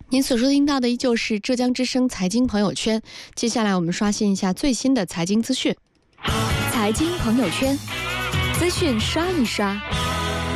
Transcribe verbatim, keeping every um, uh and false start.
您所收听到的依旧是浙江之声财经朋友圈，接下来我们刷新一下最新的财经资讯。 财经朋友圈，资讯刷一刷。